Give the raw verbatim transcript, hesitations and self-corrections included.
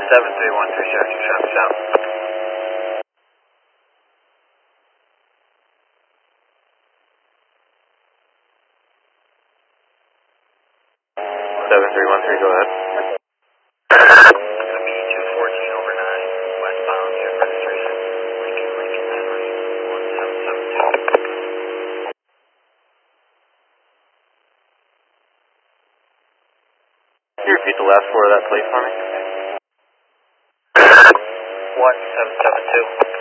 seven three one three, Cherokee traffic south. seven three one three, go ahead. Copy two fourteen over nine, westbound, check registration. Lincoln, Lincoln, Henry, one seven seven two. Can you repeat the last four of that plate for me? one seven seven two.